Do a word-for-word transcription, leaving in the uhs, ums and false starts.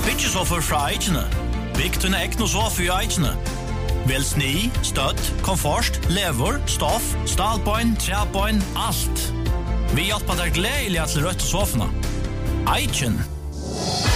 Byggesoffer fra Eikene. Bygg til egn og sofa i Eikene. Vel sni, stødd, komfort, lever, stoff, stalbøyn, træbøyn, alt. Vi hjelper deg gledelig til rødt sofene. Eiken.